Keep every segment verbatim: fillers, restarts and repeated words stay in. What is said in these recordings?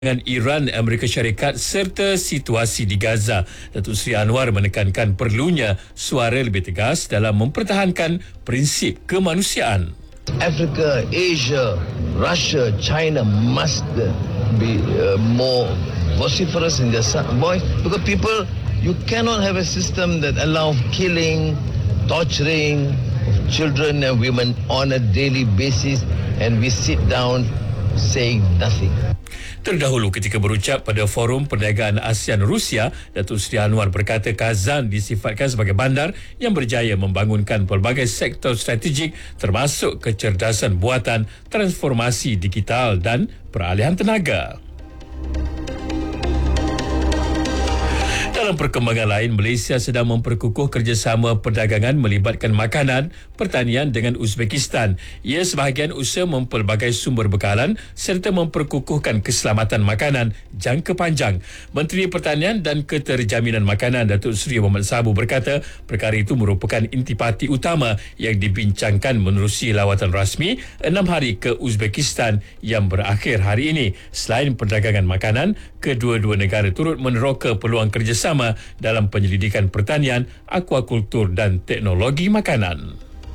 dengan Iran, Amerika Syarikat serta situasi di Gaza. Datuk Seri Anwar menekankan perlunya suara lebih tegas dalam mempertahankan prinsip kemanusiaan. Africa, Asia, Russia, China must be uh, more vociferous in their voice, because people, you cannot have a system that allows killing, torturing of children and women on a daily basis and we sit down saying nothing. Terdahulu ketika berucap pada Forum Perniagaan ASEAN-Rusia, Datuk Seri Anwar berkata Kazan disifatkan sebagai bandar yang berjaya membangunkan pelbagai sektor strategik termasuk kecerdasan buatan, transformasi digital dan peralihan tenaga. Dalam perkembangan lain, Malaysia sedang memperkukuh kerjasama perdagangan melibatkan makanan, pertanian dengan Uzbekistan. Ia sebahagian usaha mempelbagai sumber bekalan serta memperkukuhkan keselamatan makanan jangka panjang. Menteri Pertanian dan Keterjaminan Makanan Datuk Seri Mohamed Sabu berkata perkara itu merupakan intipati utama yang dibincangkan menerusi lawatan rasmi enam hari ke Uzbekistan yang berakhir hari ini. Selain perdagangan makanan, kedua-dua negara turut meneroka peluang kerjasama dalam penyelidikan pertanian, akuakultur dan teknologi makanan.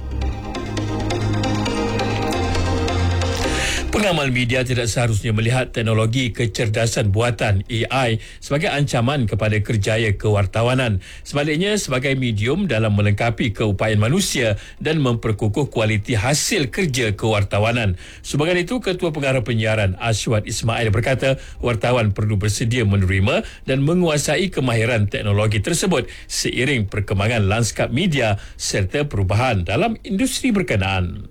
Pengamal media tidak seharusnya melihat teknologi kecerdasan buatan A I sebagai ancaman kepada kerjaya kewartawanan. Sebaliknya, sebagai medium dalam melengkapi keupayaan manusia dan memperkukuh kualiti hasil kerja kewartawanan. Sebagai itu, Ketua Pengarah Penyiaran Ashwat Ismail berkata wartawan perlu bersedia menerima dan menguasai kemahiran teknologi tersebut seiring perkembangan lanskap media serta perubahan dalam industri berkenaan.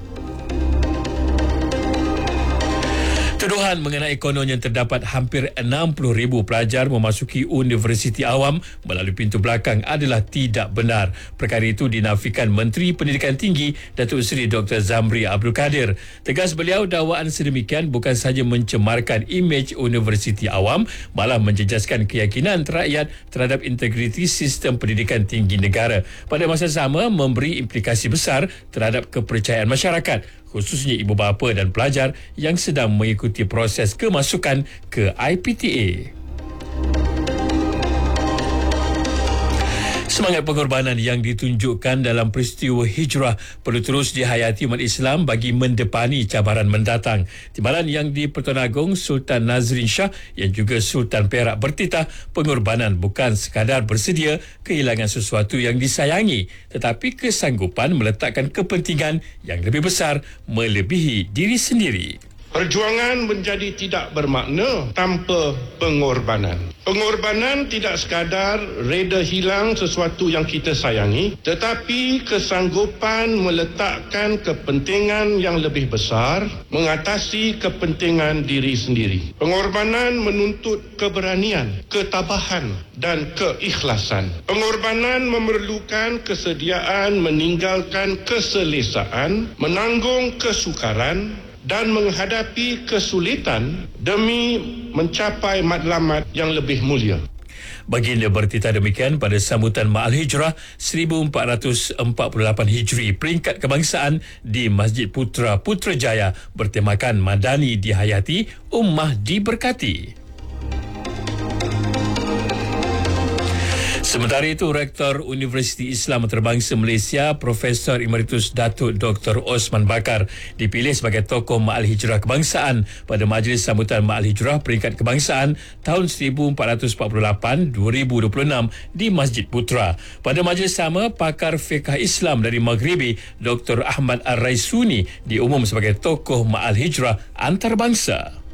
Tuduhan mengenai kononnya terdapat hampir enam puluh ribu pelajar memasuki universiti awam melalui pintu belakang adalah tidak benar. Perkara itu dinafikan Menteri Pendidikan Tinggi Datuk Seri Doktor Zamri Abdul Kadir. Tegas beliau, dakwaan sedemikian bukan sahaja mencemarkan imej universiti awam, malah menjejaskan keyakinan rakyat terhadap integriti sistem pendidikan tinggi negara. Pada masa sama, memberi implikasi besar terhadap kepercayaan masyarakat, khususnya ibu bapa dan pelajar yang sedang mengikuti proses kemasukan ke I P T A. Semangat pengorbanan yang ditunjukkan dalam peristiwa hijrah perlu terus dihayati umat Islam bagi mendepani cabaran mendatang. Timbalan yang di Pertuan Agong Sultan Nazrin Shah yang juga Sultan Perak bertitah pengorbanan bukan sekadar bersedia kehilangan sesuatu yang disayangi, tetapi kesanggupan meletakkan kepentingan yang lebih besar melebihi diri sendiri. Perjuangan menjadi tidak bermakna tanpa pengorbanan. Pengorbanan tidak sekadar reda hilang sesuatu yang kita sayangi, tetapi kesanggupan meletakkan kepentingan yang lebih besar mengatasi kepentingan diri sendiri. Pengorbanan menuntut keberanian, ketabahan dan keikhlasan. Pengorbanan memerlukan kesediaan meninggalkan keselesaan, menanggung kesukaran dan menghadapi kesulitan demi mencapai matlamat yang lebih mulia. Baginda bertitah demikian pada sambutan Ma'al Hijrah seribu empat ratus empat puluh lapan Hijri peringkat kebangsaan di Masjid Putra Putrajaya bertemakan Madani dihayati, Ummah diberkati. Sementara itu, Rektor Universiti Islam Antarabangsa Malaysia, Profesor Emeritus Datuk Doktor Osman Bakar dipilih sebagai tokoh Ma'al Hijrah Kebangsaan pada Majlis Sambutan Ma'al Hijrah Peringkat Kebangsaan tahun seribu empat ratus empat puluh lapan dua ribu dua puluh enam di Masjid Putra. Pada majlis sama, pakar fiqh Islam dari Maghribi, Doktor Ahmad Ar-Raisuni diumum sebagai tokoh Ma'al Hijrah Antarabangsa.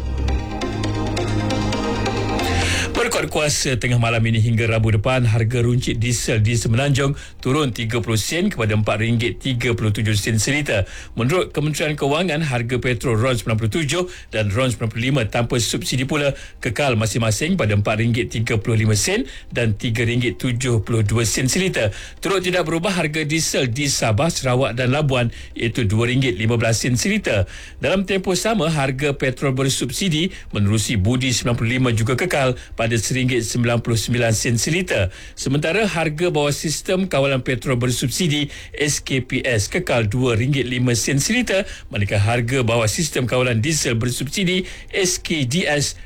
Berkuat kuasa tengah malam ini hingga Rabu depan, harga runcit diesel di Semenanjung turun tiga puluh sen kepada empat ringgit tiga puluh tujuh sen seliter. Menurut Kementerian Kewangan, harga petrol RON sembilan puluh tujuh dan RON sembilan puluh lima tanpa subsidi pula kekal masing-masing pada empat ringgit tiga puluh lima sen dan tiga ringgit tujuh puluh dua sen seliter. Turut tidak berubah harga diesel di Sabah, Sarawak dan Labuan, iaitu dua ringgit lima belas sen seliter. Dalam tempoh sama, harga petrol bersubsidi menerusi budi sembilan puluh lima juga kekal pada satu ringgit sembilan puluh sembilan sen seliter. Sementara harga bawah sistem kawalan petrol bersubsidi S K P S kekal dua ringgit lima sen seliter, manakala harga bawah sistem kawalan diesel bersubsidi S K D S